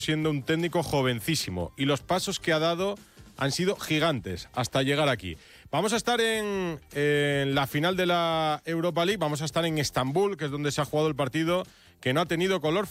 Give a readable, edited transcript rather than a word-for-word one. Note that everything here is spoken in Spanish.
siendo un técnico jovencísimo y los pasos que ha dado han sido gigantes hasta llegar aquí. Vamos a estar en la final de la Europa League, vamos a estar en Estambul, que es donde se ha jugado el partido, que no ha tenido color